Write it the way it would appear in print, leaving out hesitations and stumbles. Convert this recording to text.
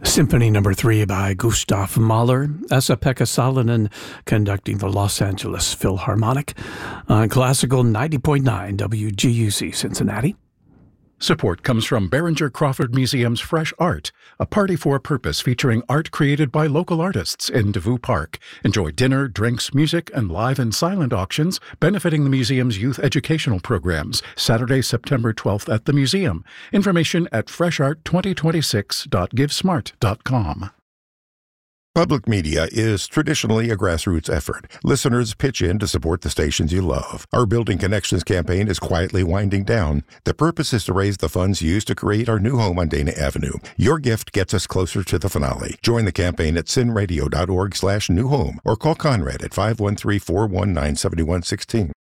Symphony No. 3 by Gustav Mahler, Esa-Pekka Salonen conducting the Los Angeles Philharmonic on Classical 90.9 WGUC Cincinnati. Support comes from Behringer Crawford Museum's Fresh Art, a party for a purpose featuring art created by local artists in Devou Park. Enjoy dinner, drinks, music, and live and silent auctions benefiting the museum's youth educational programs. Saturday, September 12th at the museum. Information at freshart2026.givesmart.com. Public media is traditionally a grassroots effort. Listeners pitch in to support the stations you love. Our Building Connections campaign is quietly winding down. The purpose is to raise the funds used to create our new home on Dana Avenue. Your gift gets us closer to the finale. Join the campaign at sinradio.org/newhome or call Conrad at 513-419-7116.